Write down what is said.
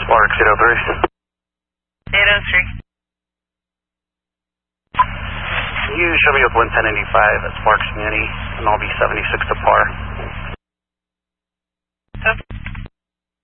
Sparks 803. 803. You show me up 11085 at Sparks Community, and I'll be 76 to par. Okay.